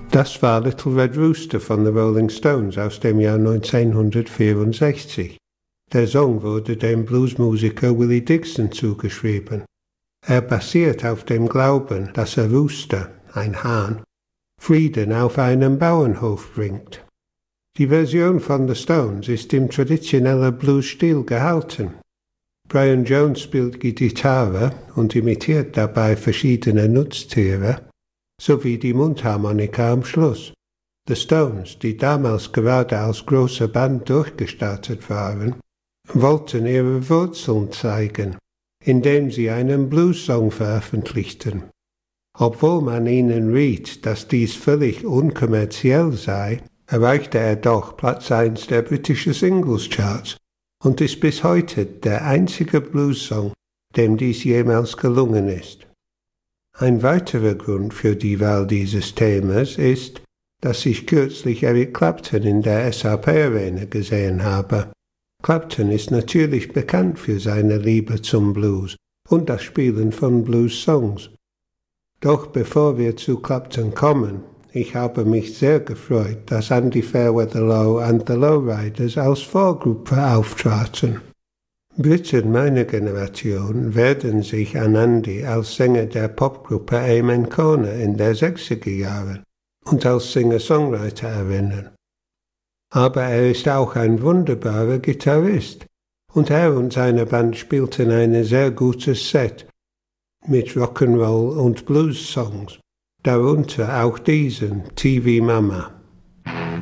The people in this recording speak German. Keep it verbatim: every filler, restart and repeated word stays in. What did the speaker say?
Das war Little Red Rooster von The Rolling Stones aus dem Jahr neunzehnhundertvierundsechzig. Der Song wurde dem Bluesmusiker Willie Dixon zugeschrieben. Er basiert auf dem Glauben, dass ein Rooster, ein Hahn, Frieden auf einem Bauernhof bringt. Die Version von The Stones ist im traditionellen Blues-Stil gehalten. Brian Jones spielt Gitarre und imitiert dabei verschiedene Nutztiere, sowie die Mundharmonika am Schluss. The Stones, die damals gerade als große Band durchgestartet waren, wollten ihre Wurzeln zeigen, indem sie einen Blues-Song veröffentlichten. Obwohl man ihnen riet, dass dies völlig unkommerziell sei, erreichte er doch Platz eins der britischen Singles-Charts und ist bis heute der einzige Blues-Song, dem dies jemals gelungen ist. Ein weiterer Grund für die Wahl dieses Themas ist, dass ich kürzlich Eric Clapton in der S A P-Arena gesehen habe. Clapton ist natürlich bekannt für seine Liebe zum Blues und das Spielen von Blues-Songs. Doch bevor wir zu Clapton kommen, ich habe mich sehr gefreut, dass Andy Fairweather und the Lowriders als Vorgruppe auftraten. Briten meiner Generation werden sich an Andy als Sänger der Popgruppe Amen Corner in der sechziger Jahren und als Singer-Songwriter erinnern. Aber er ist auch ein wunderbarer Gitarrist und er und seine Band spielten ein sehr gutes Set mit Rock'n'Roll und Blues-Songs, darunter auch diesen T V Mama.